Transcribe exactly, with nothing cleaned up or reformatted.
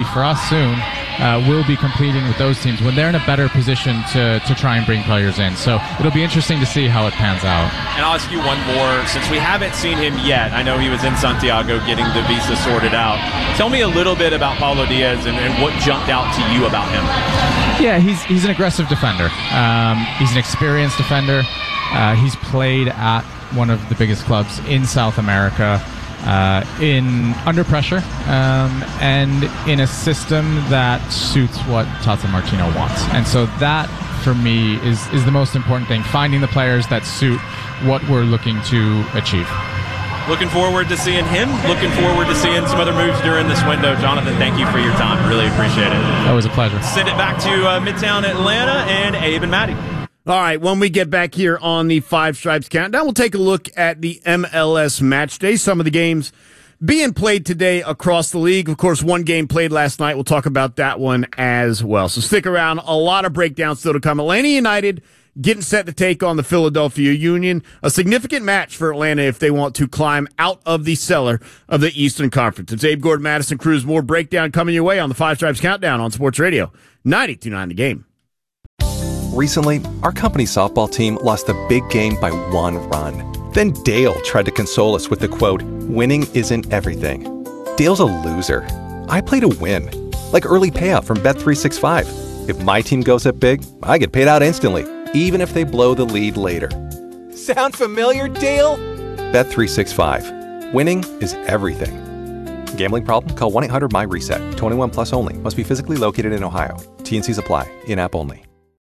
for us soon, uh, will be competing with those teams when they're in a better position to, to try and bring players in. So it'll be interesting to see how it pans out. And I'll ask you one more, since we haven't seen him yet. I know he was in Santiago getting the visa sorted out. Tell me a little bit about Paulo Diaz and, and what jumped out to you about him. Yeah, he's he's an aggressive defender. Um, he's an experienced defender. Uh, he's played at one of the biggest clubs in South America, uh, in under pressure, um, and in a system that suits what Tata Martino wants. And so that, for me, is is the most important thing, finding the players that suit what we're looking to achieve. Looking forward to seeing him. Looking forward to seeing some other moves during this window. Jonathan, thank you for your time. Really appreciate it. Always a pleasure. Send it back to uh, Midtown Atlanta and Abe and Maddie. All right, when we get back here on the Five Stripes Countdown, we'll take a look at the M L S Match Day, some of the games being played today across the league. Of course, one game played last night. We'll talk about that one as well. So stick around. A lot of breakdowns still to come. Atlanta United getting set to take on the Philadelphia Union. A significant match for Atlanta if they want to climb out of the cellar of the Eastern Conference. It's Abe Gordon, Madison Cruz. More breakdown coming your way on the Five Stripes Countdown on Sports Radio ninety-two point nine The Game. Recently, our company's softball team lost a big game by one run. Then Dale tried to console us with the quote, "Winning isn't everything." Dale's a loser. I play to win. Like early payout from Bet three sixty-five. If my team goes up big, I get paid out instantly, even if they blow the lead later. Sound familiar, Dale? Bet three sixty-five. Winning is everything. Gambling problem? Call one eight hundred M Y RESET. twenty-one plus only. Must be physically located in Ohio. T and C's apply. In-app only.